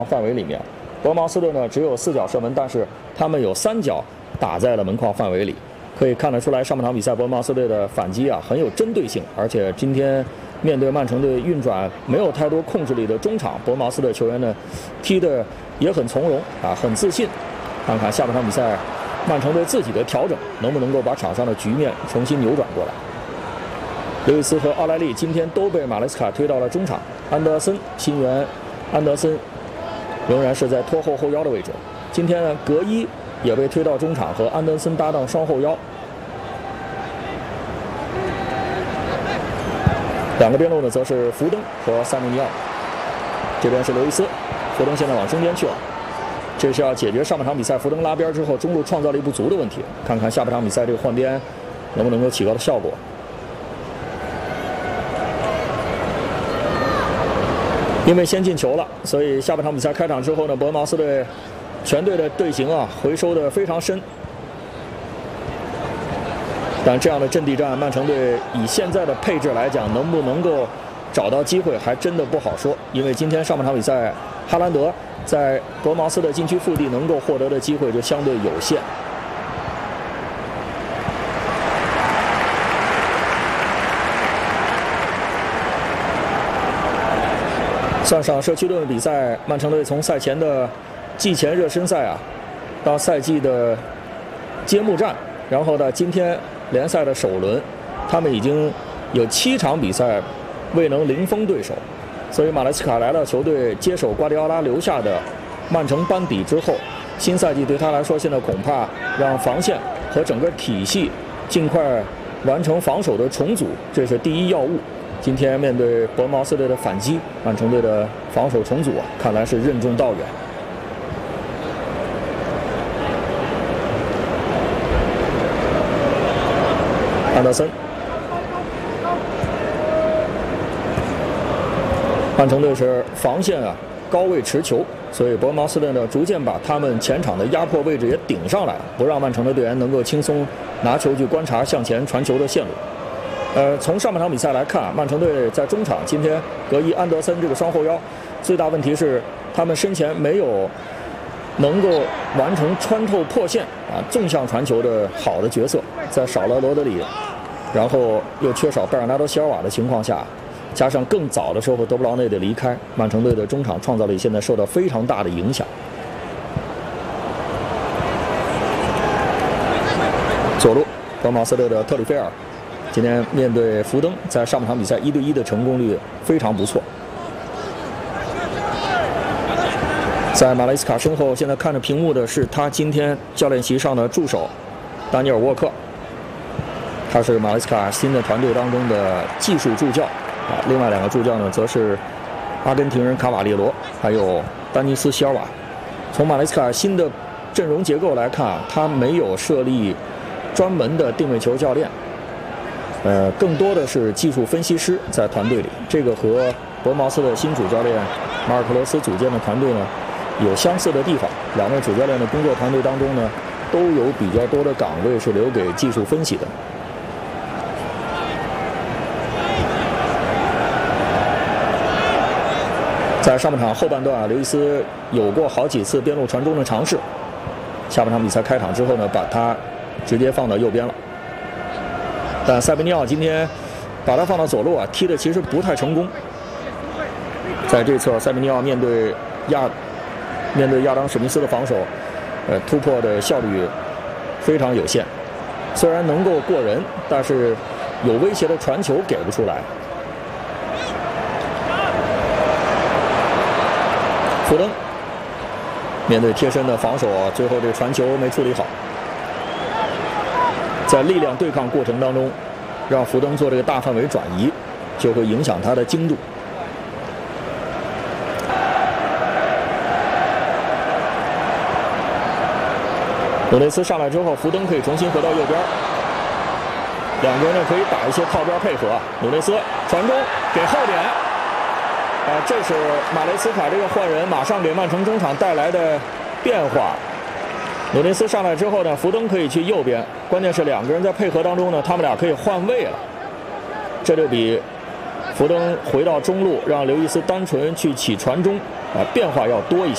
范围里面。伯恩茅斯队呢只有4脚射门，但是他们有3脚打在了门框范围里，可以看得出来上半场比赛伯恩茅斯队的反击啊很有针对性，而且今天面对曼城队运转没有太多控制力的中场，伯恩茅斯队球员呢踢得也很从容啊，很自信。看看下半场比赛曼城队自己的调整能不能够把场上的局面重新扭转过来。刘易斯和奥莱利今天都被马雷斯卡推到了中场，安德森新援安德森仍然是在拖后腰的位置。今天呢，格伊也被推到中场，和安德森搭档双后腰。2个边路呢，则是福登和塞米尼奥。这边是刘易斯，福登现在往中间去了。这是要解决上半场比赛福登拉边之后中路创造力不足的问题。看看下半场比赛这个换边能不能够起到的效果。因为先进球了，所以下半场比赛开场之后呢，伯恩茅斯队全队的队形啊回收的非常深。但这样的阵地战，曼城队以现在的配置来讲，能不能够找到机会，还真的不好说。因为今天上半场比赛，哈兰德在伯恩茅斯的禁区腹地能够获得的机会就相对有限。算上社区盾比赛，曼城队从赛前的季前热身赛啊，到赛季的揭幕战，然后呢，今天联赛的首轮，他们已经有7场比赛未能零封对手，所以马雷斯卡来到球队接手瓜迪奥拉留下的曼城班底之后，新赛季对他来说，现在恐怕让防线和整个体系尽快完成防守的重组，这是第一要务。今天面对伯恩茅斯队的反击，曼城队的防守重组啊，看来是任重道远。安德森，曼城队是防线啊高位持球，所以伯恩茅斯队呢逐渐把他们前场的压迫位置也顶上来，不让曼城的队员能够轻松拿球去观察向前传球的线路。从上半场比赛来看，曼城队在中场今天格伊、安德森这个双后腰，最大问题是他们身前没有能够完成穿透破线啊纵向传球的好的角色，在少了罗德里，然后又缺少贝尔纳多·席尔瓦的情况下，加上更早的时候德布劳内的离开，曼城队的中场创造力现在受到非常大的影响。左路，伯恩茅斯队的特里菲尔。今天面对福登，在上半场比赛1对1的成功率非常不错。在马雷斯卡身后，现在看着屏幕的是他今天教练席上的助手丹尼尔·沃克，他是马雷斯卡新的团队当中的技术助教啊。另外2个助教呢，则是阿根廷人卡瓦列罗还有丹尼斯·席尔瓦。从马雷斯卡新的阵容结构来看，他没有设立专门的定位球教练。更多的是技术分析师在团队里，这个和伯恩茅斯的新主教练马尔克罗斯组建的团队呢有相似的地方。2位主教练的工作团队当中呢，都有比较多的岗位是留给技术分析的。在上半场后半段啊，刘易斯有过好几次边路传中的尝试，下半场比赛开场之后呢，把他直接放到右边了。但塞维尼奥今天把他放到左路啊，踢的其实不太成功。在这侧，塞维尼奥面对亚当史密斯的防守，突破的效率非常有限。虽然能够过人，但是有威胁的传球给不出来。福登面对贴身的防守，最后这个传球没处理好。在力量对抗过程当中，让福登做这个大范围转移，就会影响他的精度。鲁内斯上来之后，福登可以重新回到右边，2个人呢可以打一些靠边配合。鲁内斯传中给后点，这是马雷斯卡这个换人马上给曼城中场带来的变化。鲁内斯上来之后呢，福登可以去右边，关键是2个人在配合当中呢，他们俩可以换位了，这就比福登回到中路让刘易斯单纯去起传中变化要多一些。